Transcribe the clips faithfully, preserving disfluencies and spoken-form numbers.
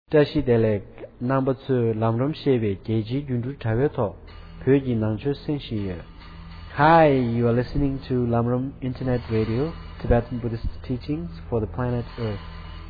Tashi Delek, number two, Lamram Shebe, Geji Jundu Taveto, Pyoji Nancho Senshi. Hi, you are listening to Lamram Internet Radio, Tibetan Buddhist teachings for the planet Earth.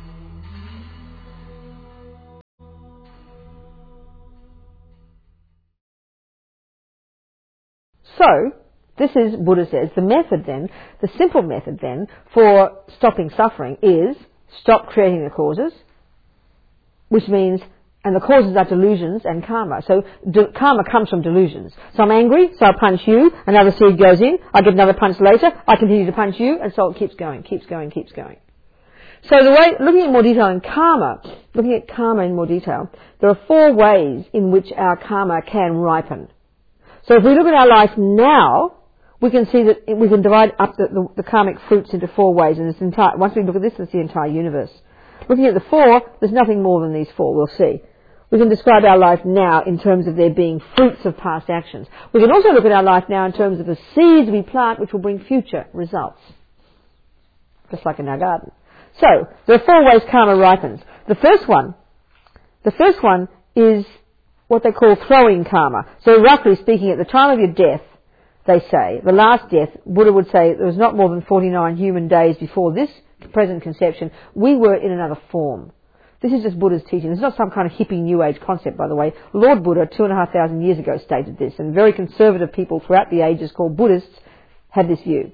So, this is, Buddha says, the method then, the simple method then, for stopping suffering is stop creating the causes, which means, and the causes are delusions and karma. So de- karma comes from delusions. So I'm angry, so I punch you, another seed goes in, I get another punch later, I continue to punch you, and so it keeps going, keeps going, keeps going. So the way, looking at more detail in karma, looking at karma in more detail, there are four ways in which our karma can ripen. So if we look at our life now, we can see that we can divide up the, the, the karmic fruits into four ways, and this entire, once we look at this, it's the entire universe. Looking at the four, there's nothing more than these four, we'll see. We can describe our life now in terms of there being fruits of past actions. We can also look at our life now in terms of the seeds we plant which will bring future results. Just like in our garden. So, there are four ways karma ripens. The first one, the first one is what they call throwing karma. So roughly speaking, at the time of your death, they say, the last death, Buddha would say there was not more than forty-nine human days before this present conception, we were in another form. This is just Buddha's teaching. It's not some kind of hippie New Age concept, by the way. Lord Buddha, two and a half thousand years ago, stated this, and very conservative people throughout the ages called Buddhists had this view.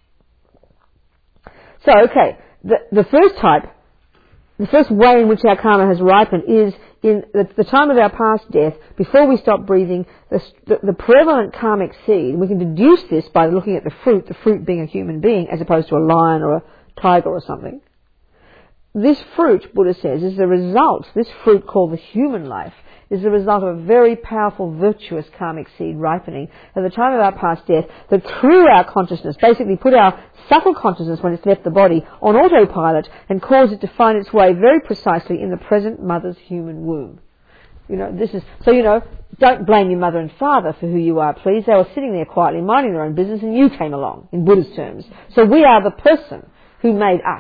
So, okay, the, the first type, the first way in which our karma has ripened is in the, the time of our past death, before we stop breathing, the, the, the prevalent karmic seed, we can deduce this by looking at the fruit, the fruit being a human being as opposed to a lion or a tiger or something. This fruit, Buddha says, is the result, this fruit called the human life, is the result of a very powerful, virtuous karmic seed ripening at the time of our past death that through our consciousness, basically put our subtle consciousness when it's left the body on autopilot and caused it to find its way very precisely in the present mother's human womb. You know, this is, so you know, don't blame your mother and father for who you are, please. They were sitting there quietly minding their own business and you came along, in Buddha's terms. So we are the person who made us.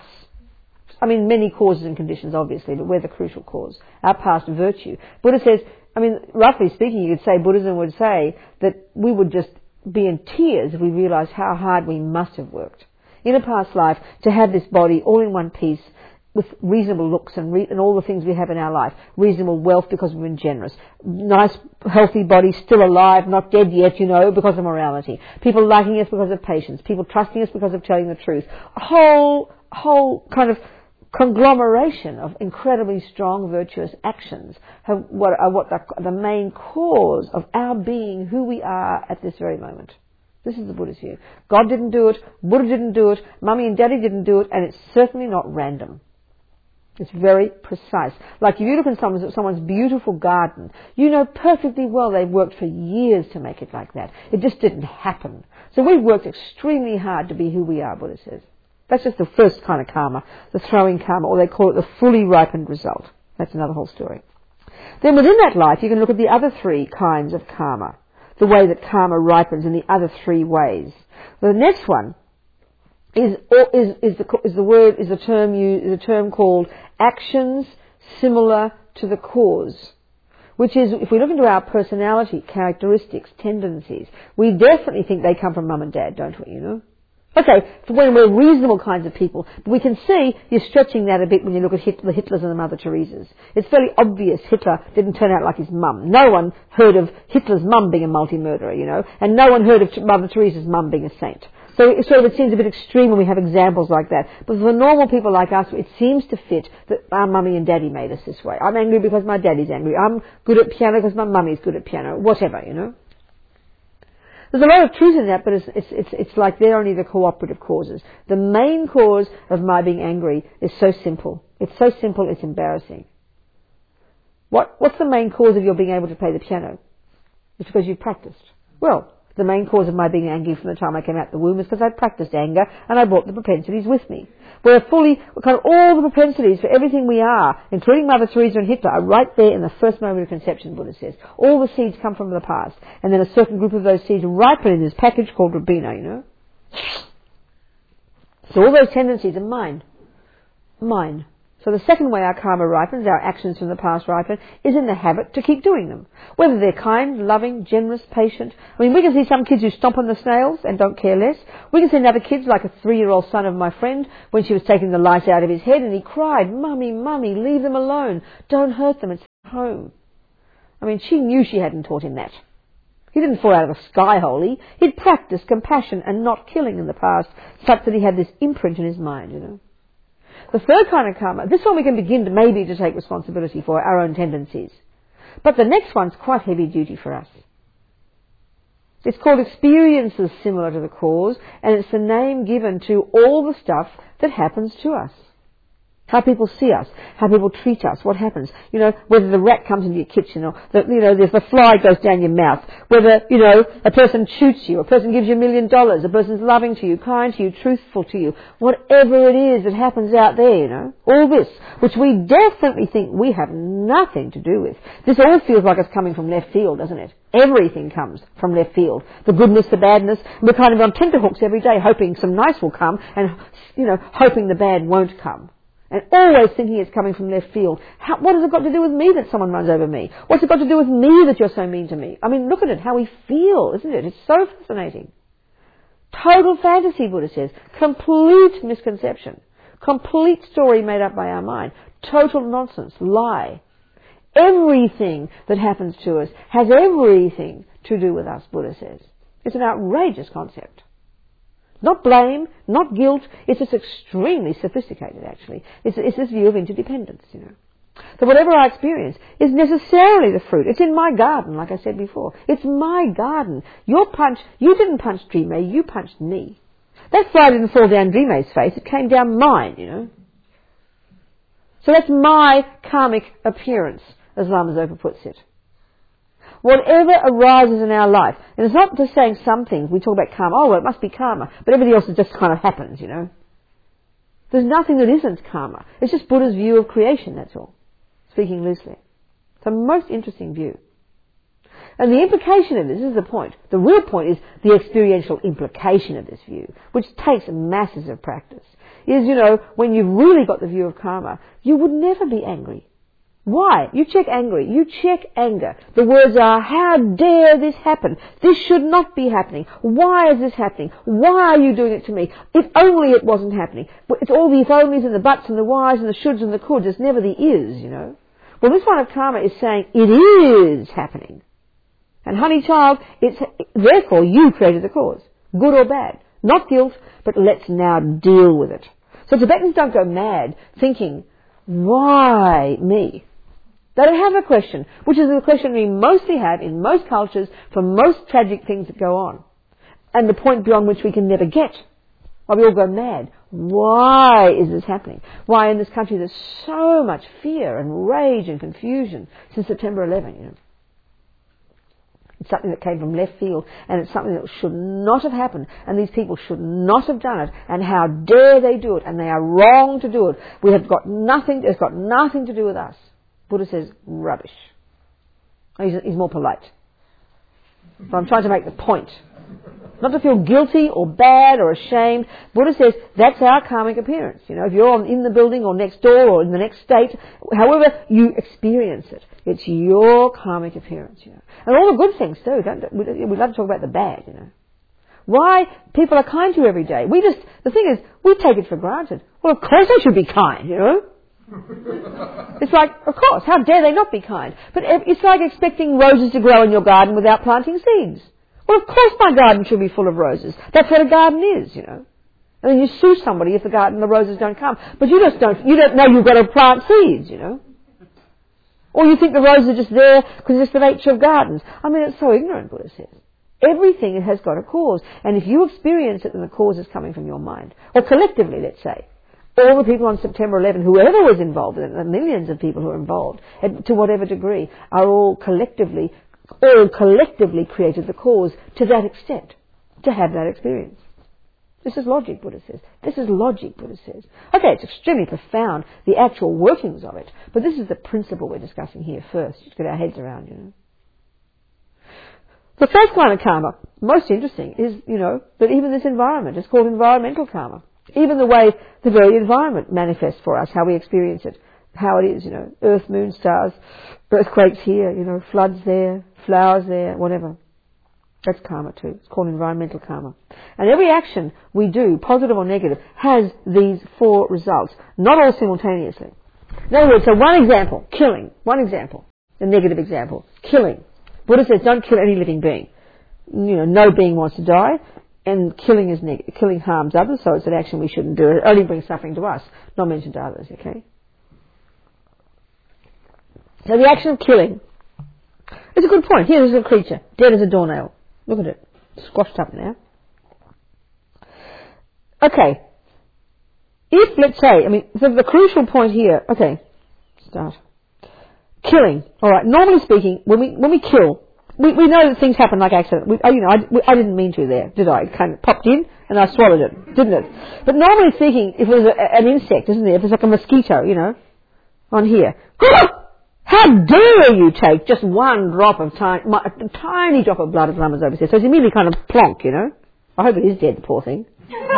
I mean, many causes and conditions, obviously, but we're the crucial cause. Our past virtue. Buddha says, I mean, roughly speaking, you could say, Buddhism would say that we would just be in tears if we realised how hard we must have worked in a past life to have this body all in one piece with reasonable looks and, re- and all the things we have in our life. Reasonable wealth because we've been generous. Nice, healthy body, still alive, not dead yet, you know, because of morality. People liking us because of patience. People trusting us because of telling the truth. A whole, whole kind of conglomeration of incredibly strong, virtuous actions have, what are what the, the main cause of our being who we are at this very moment. This is the Buddha's view. God didn't do it, Buddha didn't do it, Mummy and Daddy didn't do it, and it's certainly not random. It's very precise. Like if you look at someone's, someone's beautiful garden, you know perfectly well they've worked for years to make it like that. It just didn't happen. So we've worked extremely hard to be who we are, Buddha says. That's just the first kind of karma, the throwing karma, or they call it the fully ripened result. That's another whole story. Then within that life, you can look at the other three kinds of karma, the way that karma ripens in the other three ways. The next one is is is the is the word is a term used, is a term called actions similar to the cause, which is, if we look into our personality, characteristics, tendencies, we definitely think they come from mum and dad, don't we? You know. Okay, so when we're reasonable kinds of people, but we can see you're stretching that a bit when you look at Hitler, the Hitlers and the Mother Teresas. It's very obvious Hitler didn't turn out like his mum. No one heard of Hitler's mum being a multi-murderer, you know, and no one heard of Mother Teresa's mum being a saint. So it sort of it seems a bit extreme when we have examples like that. But for normal people like us, it seems to fit that our mummy and daddy made us this way. I'm angry because my daddy's angry. I'm good at piano because my mummy's good at piano. Whatever, you know. There's a lot of truth in that, but it's, it's, it's, it's like they're only the cooperative causes. The main cause of my being angry is so simple. It's so simple, it's embarrassing. What, what's the main cause of your being able to play the piano? It's because you've practiced. Well, the main cause of my being angry from the time I came out the womb is because I practiced anger and I brought the propensities with me. We're fully, we're kind of all the propensities for everything we are, including Mother Teresa and Hitler, are right there in the first moment of conception, Buddha says. All the seeds come from the past, and then a certain group of those seeds ripen in this package called Rabina, you know. So all those tendencies are mine. Mine. So the second way our karma ripens, our actions from the past ripen, is in the habit to keep doing them. Whether they're kind, loving, generous, patient. I mean, we can see some kids who stomp on the snails and don't care less. We can see other kids, like a three-year-old son of my friend, when she was taking the light out of his head and he cried, "Mummy, Mummy, leave them alone. Don't hurt them. It's home." I mean, she knew she hadn't taught him that. He didn't fall out of a sky holy. He'd practiced compassion and not killing in the past, such that he had this imprint in his mind, you know. The third kind of karma, this one we can begin to maybe to take responsibility for, our own tendencies. But the next one's quite heavy duty for us. It's called experiences similar to the cause, and it's the name given to all the stuff that happens to us. How people see us, how people treat us, what happens. You know, whether the rat comes into your kitchen or, the, you know, if the fly goes down your mouth. Whether, you know, a person shoots you, a person gives you a million dollars, a person's loving to you, kind to you, truthful to you. Whatever it is that happens out there, you know. All this, which we definitely think we have nothing to do with. This all feels like it's coming from left field, doesn't it? Everything comes from left field. The goodness, the badness. We're kind of on tenterhooks every day, hoping some nice will come and, you know, hoping the bad won't come. And always thinking it's coming from left field. How, what has it got to do with me that someone runs over me? What's it got to do with me that you're so mean to me? I mean, look at it, how we feel, isn't it? It's so fascinating. Total fantasy, Buddha says. Complete misconception. Complete story made up by our mind. Total nonsense. Lie. Everything that happens to us has everything to do with us, Buddha says. It's an outrageous concept. Not blame, not guilt. It's just extremely sophisticated, actually. It's, it's this view of interdependence, you know. That whatever I experience is necessarily the fruit. It's in my garden, like I said before. It's my garden. Your punch, you didn't punch Dreame, you punched me. That fly didn't fall down Dreame's face, it came down mine, you know. So that's my karmic appearance, as Lama Zopa puts it. Whatever arises in our life, and it's not just saying some things, we talk about karma, oh well it must be karma, but everything else just kind of happens, you know. There's nothing that isn't karma. It's just Buddha's view of creation, that's all. Speaking loosely. It's a most interesting view. And the implication of this, this is the point. The real point is the experiential implication of this view, which takes masses of practice. Is, you know, when you've really got the view of karma, you would never be angry. Why? You check angry. You check anger. The words are, how dare this happen? This should not be happening. Why is this happening? Why are you doing it to me? If only it wasn't happening. It's all the if onlys and the buts and the whys and the shoulds and the coulds. It's never the is, you know. Well, this one of karma is saying it is happening. And honey child, it's, therefore you created the cause. Good or bad. Not guilt, but let's now deal with it. So Tibetans don't go mad thinking, why me? They don't have a question, which is the question we mostly have in most cultures for most tragic things that go on. And the point beyond which we can never get. Why we all go mad. Why is this happening? Why in this country there's so much fear and rage and confusion since September eleventh, you know. It's something that came from left field, and it's something that should not have happened, and these people should not have done it, and how dare they do it, and they are wrong to do it. We have got nothing, it's got nothing to do with us. Buddha says, rubbish. He's, he's more polite. But I'm trying to make the point. Not to feel guilty or bad or ashamed. Buddha says that's our karmic appearance. You know, if you're on, in the building or next door or in the next state, however you experience it, it's your karmic appearance. You know, and all the good things too. Don't, we, we love to talk about the bad. You know, why people are kind to you every day. We just the thing is we take it for granted. Well, of course they should be kind. You know. It's like, of course, how dare they not be kind? But it's like expecting roses to grow in your garden without planting seeds. Well, of course my garden should be full of roses. That's what a garden is, you know. And then you sue somebody if the garden, the roses don't come. But you just don't, you don't know you've got to plant seeds, you know. Or you think the roses are just there because it's the nature of gardens. I mean, it's so ignorant, Buddha says. Everything has got a cause. And if you experience it, then the cause is coming from your mind. Or collectively, let's say. All the people on September eleventh, whoever was involved in it, the millions of people who are involved, to whatever degree, are all collectively, all collectively created the cause to that extent, to have that experience. This is logic, Buddha says. This is logic, Buddha says. Okay, it's extremely profound, the actual workings of it, but this is the principle we're discussing here first, just get our heads around, you know. The first kind of karma, most interesting, is, you know, that even this environment is called environmental karma. Even the way the very environment manifests for us, how we experience it, how it is, you know, earth, moon, stars, earthquakes here, you know, floods there, flowers there, whatever. That's karma too. It's called environmental karma. And every action we do, positive or negative, has these four results, not all simultaneously. In other words, so one example, killing, one example, a negative example, killing. Buddha says don't kill any living being. You know, no being wants to die, and killing is neg- killing harms others, so it's an action we shouldn't do. It only brings suffering to us, not mentioned to others, okay? So the action of killing is a good point. Here is a creature, dead as a doornail. Look at it, squashed up now. Okay. If, let's say, I mean, the, the crucial point here, okay, start. Killing. Alright, normally speaking, when we, when we kill, we, we know that things happen like accident. We, you know, I, we, I didn't mean to there, did I? It kind of popped in and I swallowed it, didn't it? But normally speaking, if it was a, an insect, isn't it? If it's like a mosquito, you know, on here. How dare you take just one drop of tiny, a tiny drop of blood of Lama's overseas. So it's immediately kind of plonk, you know. I hope it is dead, the poor thing.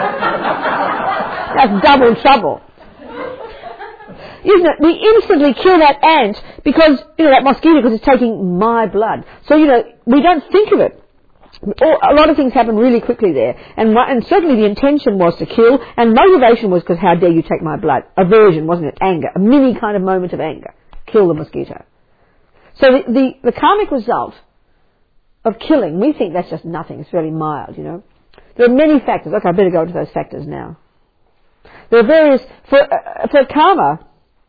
That's double trouble. Isn't it? We instantly kill that ant because, you know, that mosquito, because it's taking my blood. So, you know, we don't think of it. A lot of things happen really quickly there. And, and certainly the intention was to kill, and motivation was because how dare you take my blood. Aversion, wasn't it? Anger. A mini kind of moment of anger. Kill the mosquito. So the, the, the karmic result of killing, we think that's just nothing. It's fairly mild, you know. There are many factors. Okay, I better go into those factors now. There are various, for, uh, for karma,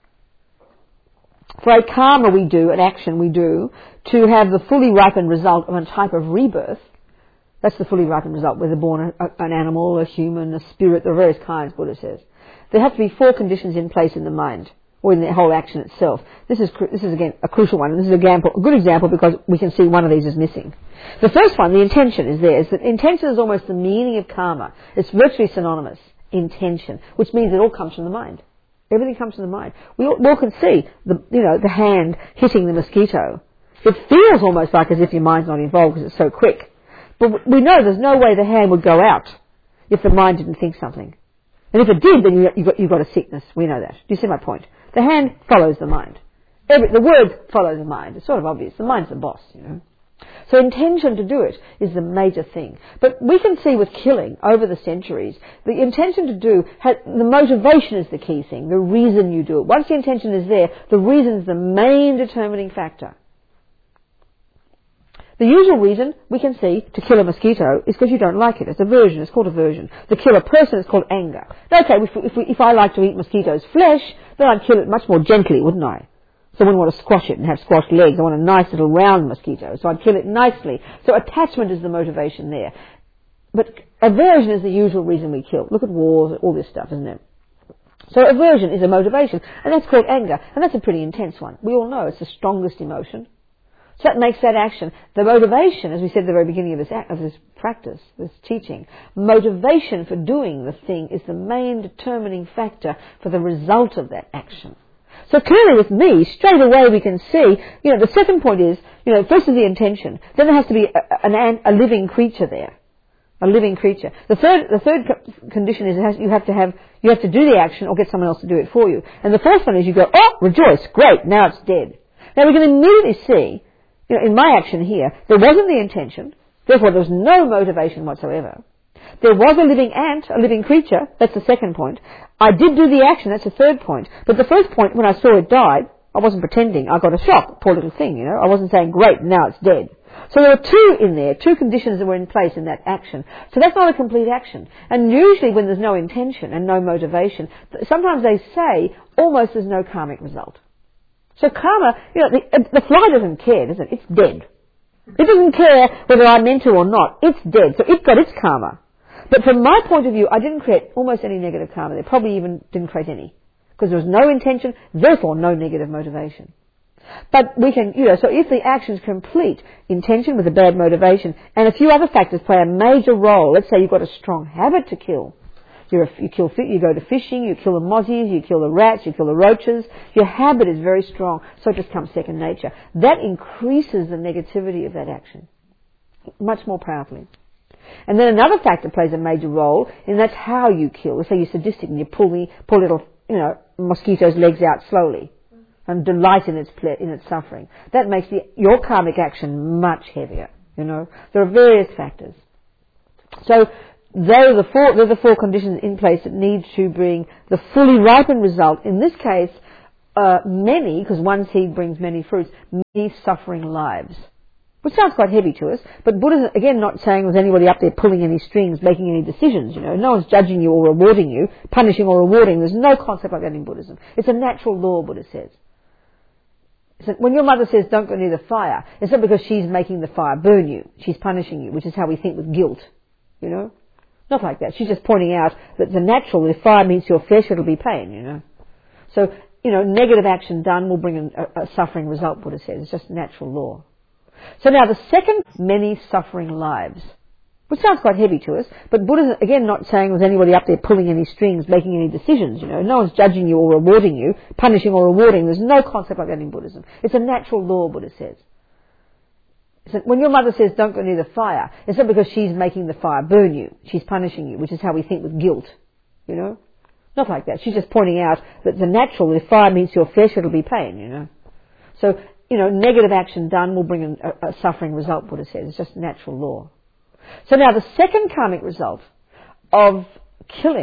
for a karma we do, an action we do, to have the fully ripened result of a type of rebirth. That's the fully ripened result, whether born a, an animal, a human, a spirit, there are various kinds, Buddha says. There have to be four conditions in place in the mind, or in the whole action itself. This is, this is again, a crucial one, and this is a, example, a good example because we can see one of these is missing. The first one, the intention, is there. Is that intention is almost the meaning of karma. It's virtually synonymous. Intention, which means it all comes from the mind. Everything comes from the mind. We all, we all can see the, you know, the hand hitting the mosquito. It feels almost like as if your mind's not involved because it's so quick. But we know there's no way the hand would go out if the mind didn't think something. And if it did, then you, you got, you got a sickness. We know that. Do you see my point? The hand follows the mind. Every, the words follow the mind. It's sort of obvious. The mind's the boss, you know. So intention to do it is the major thing. But we can see with killing over the centuries, the intention to do, has, the motivation is the key thing, the reason you do it. Once the intention is there, the reason is the main determining factor. The usual reason we can see to kill a mosquito is because you don't like it. It's aversion. It's called aversion. To kill a person is called anger. Okay, if, if, we, if I like to eat mosquito's flesh, then I'd kill it much more gently, wouldn't I? So I wouldn't want to squash it and have squashed legs. I want a nice little round mosquito. So I'd kill it nicely. So attachment is the motivation there. But aversion is the usual reason we kill. Look at wars, all this stuff, isn't it? So aversion is a motivation, and that's called anger. And that's a pretty intense one. We all know it's the strongest emotion. So that makes that action. The motivation, as we said at the very beginning of this, act, of this practice, this teaching, motivation for doing the thing is the main determining factor for the result of that action. So clearly with me, straight away we can see, you know, the second point is, you know, first is the intention. Then there has to be a, an, a living creature there. A living creature. The third, the third condition is it has, you have to have, you have to do the action or get someone else to do it for you. And the fourth one is you go, oh, rejoice, great, now it's dead. Now we can immediately see, you know, in my action here, there wasn't the intention, therefore there was no motivation whatsoever. There was a living ant, a living creature, that's the second point. I did do the action, that's the third point. But the first point, when I saw it died, I wasn't pretending. I got a shock, poor little thing, you know. I wasn't saying, great, now it's dead. So there were two in there, two conditions that were in place in that action. So that's not a complete action. And usually when there's no intention and no motivation, sometimes they say almost there's no karmic result. So karma, you know, the, the fly doesn't care, does it? It's dead. It doesn't care whether I meant to or not. It's dead. So it got its karma. But from my point of view, I didn't create almost any negative karma there. Probably even didn't create any. Because there was no intention, therefore no negative motivation. But we can, you know, so if the action is complete, intention with a bad motivation, and a few other factors play a major role. Let's say you've got a strong habit to kill. You're a, you kill, you go to fishing, you kill the mozzies, you kill the rats, you kill the roaches. Your habit is very strong, so it just comes second nature. That increases the negativity of that action much more powerfully. And then another factor plays a major role, and that's how you kill. Say you're sadistic and you pull the, pull little, you know, mosquito's legs out slowly and delight in its ple- in its suffering. That makes the, your karmic action much heavier, you know. There are various factors. So they're the four, they're the four conditions in place that need to bring the fully ripened result. In this case, uh, many, because one seed brings many fruits, many suffering lives. Which sounds quite heavy to us, but Buddha's, again, not saying there's anybody up there pulling any strings, making any decisions, you know. No one's judging you or rewarding you, punishing or rewarding. There's no concept like that in Buddhism. It's a natural law, Buddha says. So when your mother says, don't go near the fire, it's not because she's making the fire burn you. She's punishing you, which is how we think with guilt, you know. Not like that. She's just pointing out that the natural, if fire meets your flesh, it'll be pain, you know. So, you know, negative action done will bring a, a suffering result, Buddha says. It's just natural law. So now the second, many suffering lives, which sounds quite heavy to us, but Buddha's, again, not saying there's anybody up there pulling any strings, making any decisions, you know. No one's judging you or rewarding you, punishing or rewarding. There's no concept like that in Buddhism. It's a natural law, Buddha says. So when your mother says, don't go near the fire, it's not because she's making the fire burn you. She's punishing you, which is how we think with guilt, you know. Not like that. She's just pointing out that the natural, if fire meets your flesh, it'll be pain, you know. So, you know, negative action done will bring a, a suffering result, Buddha says. It's just natural law. So now the second karmic result of killing